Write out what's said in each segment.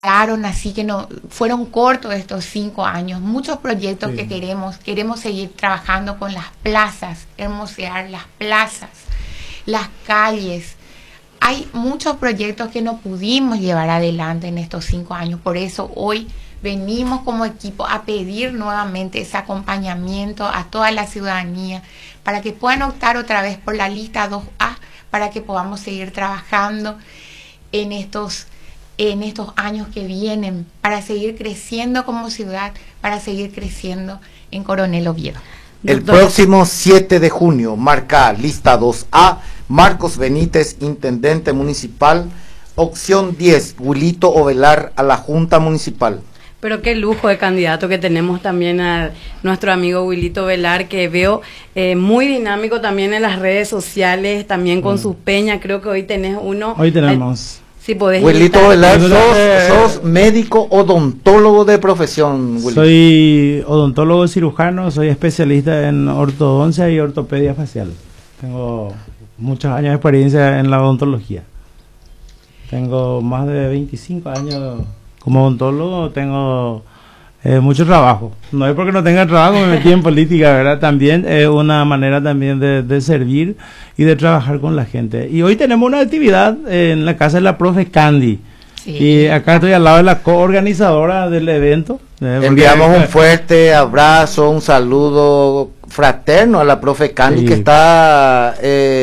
Claro, así que no fueron cortos estos 5 años. Muchos proyectos que queremos seguir trabajando con las plazas, hermosear las plazas, las calles. Hay muchos proyectos que no pudimos llevar adelante en estos 5 años. Por eso hoy venimos como equipo a pedir nuevamente ese acompañamiento a toda la ciudadanía para que puedan optar otra vez por la lista 2A, para que podamos seguir trabajando en estos años que vienen, para seguir creciendo como ciudad, para seguir creciendo en Coronel Oviedo. El próximo 7 de junio marca lista 2A, Marcos Benítez, intendente municipal, opción 10, Wilito Ovelar a la Junta Municipal. Pero qué lujo de candidato que tenemos también a nuestro amigo Wilito Velar, que veo muy dinámico también en las redes sociales, también con su peña. Creo que hoy tenés uno. Hoy tenemos. Si podés Wilito Velar, sos médico odontólogo de profesión, Wilito. Soy odontólogo cirujano, soy especialista en ortodoncia y ortopedia facial. Tengo muchos años de experiencia en la odontología. Tengo más de 25 años como odontólogo, tengo mucho trabajo. No es porque no tenga trabajo, me metí en política, ¿verdad? También es una manera también de servir y de trabajar con la gente. Y hoy tenemos una actividad en la casa de la profe Candy. Sí. Y acá estoy al lado de la coorganizadora del evento. Enviamos un fuerte abrazo, un saludo fraterno a la profe Candy, que está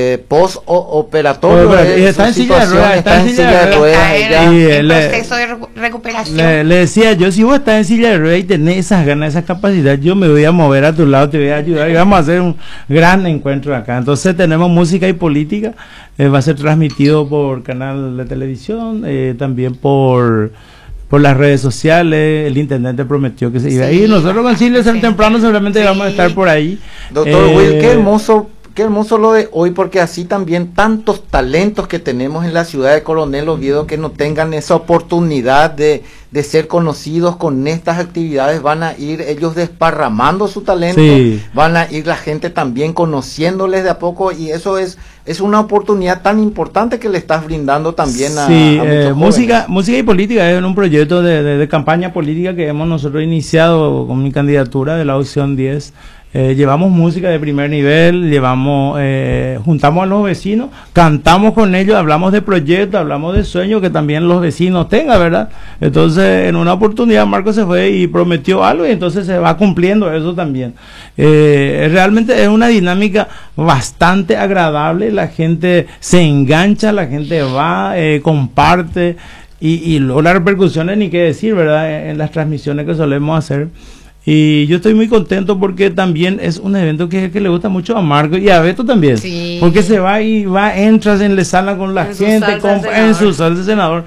post-operatorio. Está en silla de ruedas, está en silla de ruedas. En proceso de recuperación. Le decía yo, si vos estás en silla de ruedas y tenés esas ganas, esa capacidad, yo me voy a mover a tu lado, te voy a ayudar y vamos a hacer un gran encuentro acá. Entonces tenemos música y política, va a ser transmitido por canal de televisión, también por las redes sociales. El intendente prometió que se iba a ir. Nosotros con Silvia temprano seguramente vamos a estar por ahí. Doctor Will, qué hermoso lo de hoy, porque así también tantos talentos que tenemos en la ciudad de Coronel Oviedo que no tengan esa oportunidad de ser conocidos con estas actividades, van a ir ellos desparramando su talento, van a ir la gente también conociéndoles de a poco, y eso es una oportunidad tan importante que le estás brindando también a música y política. Es un proyecto de campaña política que hemos nosotros iniciado con mi candidatura de la opción 10. Llevamos música de primer nivel, juntamos a los vecinos, cantamos con ellos, hablamos de proyectos, hablamos de sueños que también los vecinos tengan, ¿verdad? Entonces, en una oportunidad Marco se fue y prometió algo, y entonces se va cumpliendo eso también. Realmente es una dinámica bastante agradable, la gente se engancha, la gente va, comparte, y luego las repercusiones ni qué decir, ¿verdad? En las transmisiones que solemos hacer. Y yo estoy muy contento porque también es un evento que le gusta mucho a Marco y a Beto también. Sí. Porque se va y entras en la sala con la gente, en su salsa de senador.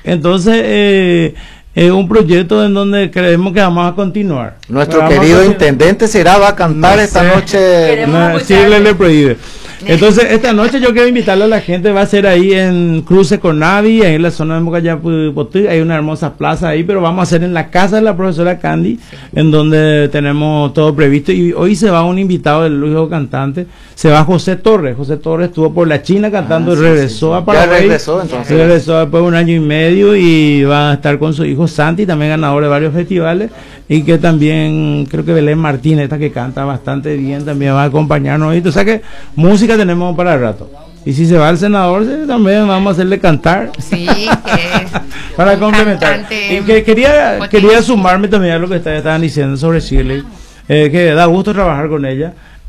Entonces, es un proyecto en donde creemos que vamos a continuar. Nuestro querido intendente va a cantar esta noche. Sí, le prohíbe. Entonces, esta noche yo quiero invitarle a la gente, va a ser ahí en Cruce con Navi, ahí en la zona de Mocayaputí, hay una hermosa plaza ahí, pero vamos a hacer en la casa de la profesora Candy, en donde tenemos todo previsto, y hoy se va un invitado del lujo cantante, se va José Torres estuvo por la China cantando y regresó a Paraguay. Regresó después de 1 año y medio, y va a estar con su hijo Santi, también ganador de varios festivales, y que también creo que Belén Martínez, esta que canta bastante bien, también va a acompañarnos hoy. O sea que música tenemos para el rato. Y si se va el senador, también vamos a hacerle cantar. Sí, para complementar. Y que quería sumarme también a lo que estaban diciendo sobre Shirley, que da gusto trabajar con ella.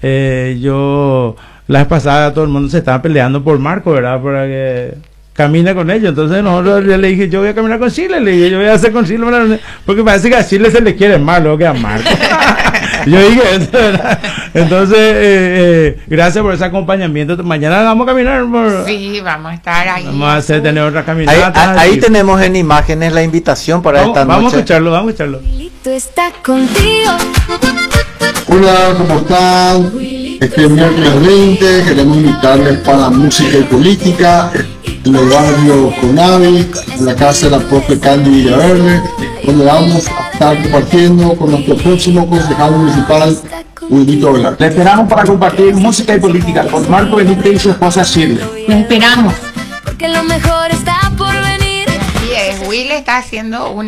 Yo, la vez pasada, todo el mundo se estaba peleando por Marco, ¿verdad? Para que camina con ellos. Entonces nosotros yo le dije, yo voy a caminar con Chile, le dije, yo voy a hacer con Chile, porque parece que a Chile se le quiere más luego que a Marco. Yo dije eso, ¿verdad? Entonces, gracias por ese acompañamiento. Mañana vamos a caminar sí, vamos a estar ahí. Vamos a tener otra caminata. Ahí tenemos en imágenes la invitación para esta noche. Vamos a escucharlo. Está contigo. Hola, ¿cómo están? Este miércoles 20 queremos invitarles para música y política en el barrio Conavi, en la casa de la profe Candy Villaverde, donde vamos a estar compartiendo con nuestro próximo concejal municipal, Wilito Velar. Le esperamos para compartir música y política con Marco Benítez y su esposa Shirley. Le esperamos. Porque lo mejor está por venir. Así es, Will está haciendo